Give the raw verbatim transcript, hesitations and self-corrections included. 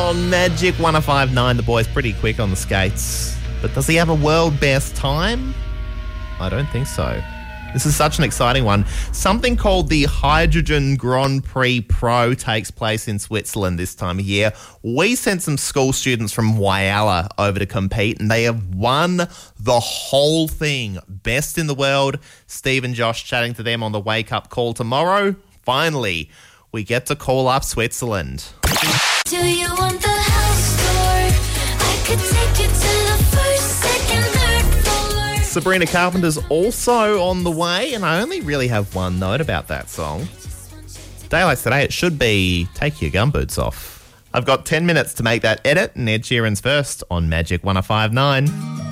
on Magic one oh five point nine. The boy's pretty quick on the skates. But does he have a world best time? I don't think so. This is such an exciting one. Something called the Hydrogen Grand Prix Pro takes place in Switzerland this time of year. We sent some school students from Whyalla over to compete, and they have won the whole thing. Best in the world. Steve and Josh chatting to them on the wake-up call tomorrow. Finally, we get to call up Switzerland. Do you want the house tour? I could take you to the first, second, third floor. Sabrina Carpenter's also on the way, and I only really have one note about that song. Daylight today, it should be Take Your Gumboots Off. I've got ten minutes to make that edit, and Ed Sheeran's first on Magic one oh five point nine.